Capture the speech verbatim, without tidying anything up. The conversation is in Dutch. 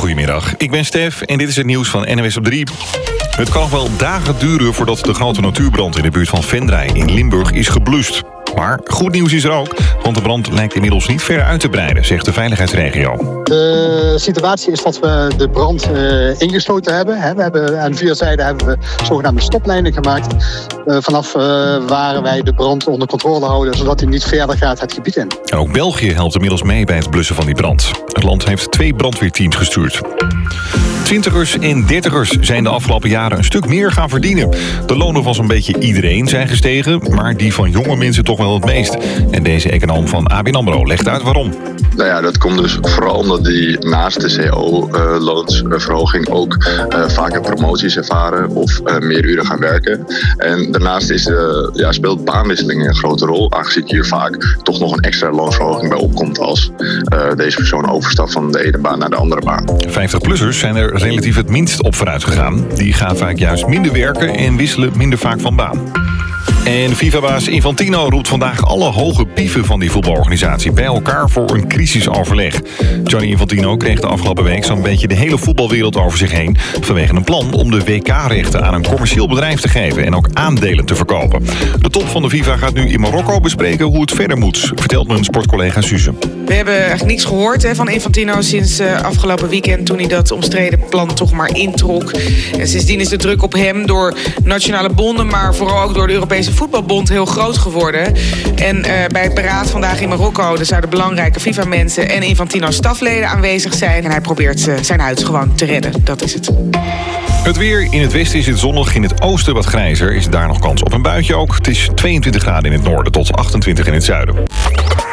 Goedemiddag, ik ben Stef en dit is het nieuws van N O S op drie. Het kan nog wel dagen duren voordat de grote natuurbrand in de buurt van Venray in Limburg is geblust. Maar goed nieuws is er ook, want de brand lijkt inmiddels niet ver uit te breiden, zegt de veiligheidsregio. De situatie is dat we de brand uh, ingesloten hebben. We hebben aan vier zijden hebben we zogenaamde stoplijnen gemaakt. Uh, vanaf uh, waar wij de brand onder controle houden, zodat hij niet verder gaat het gebied in. En ook België helpt inmiddels mee bij het blussen van die brand. Het land heeft twee brandweerteams gestuurd. Twintigers en dertigers zijn de afgelopen jaren een stuk meer gaan verdienen. De lonen van zo'n beetje iedereen zijn gestegen, maar die van jonge mensen toch wel het meest. En deze econoom van A B N AMRO legt uit waarom. Nou ja, dat komt dus vooral omdat die naast de C O-loonsverhoging ook uh, vaker promoties ervaren of uh, meer uren gaan werken. En daarnaast is, uh, ja, speelt baanwisseling een grote rol, aangezien hier vaak toch nog een extra loonsverhoging bij opkomt als uh, deze persoon overstapt van de ene baan naar de andere baan. vijftig-plussers zijn er relatief het minst op vooruit gegaan. Die gaan vaak juist minder werken en wisselen minder vaak van baan. En FIFA-baas Infantino roept vandaag alle hoge pieven van die voetbalorganisatie bij elkaar voor een crisisoverleg. Gianni Infantino kreeg de afgelopen week zo'n beetje de hele voetbalwereld over zich heen vanwege een plan om de W K-rechten aan een commercieel bedrijf te geven en ook aandelen te verkopen. De top van de FIFA gaat nu in Marokko bespreken hoe het verder moet, vertelt mijn sportcollega Suze. We hebben eigenlijk niets gehoord hè, van Infantino sinds uh, afgelopen weekend toen hij dat omstreden plan toch maar introk. En sindsdien is de druk op hem door nationale bonden, maar vooral ook door de Europese Voetbalbond heel groot geworden. En uh, bij het beraad vandaag in Marokko er zouden belangrijke FIFA-mensen en Infantino's stafleden aanwezig zijn. En hij probeert uh, zijn huis gewoon te redden. Dat is het. Het weer. In het westen is het zonnig, in het oosten wat grijzer. Is daar nog kans op een buitje ook. Het is tweeëntwintig graden in het noorden tot achtentwintig in het zuiden.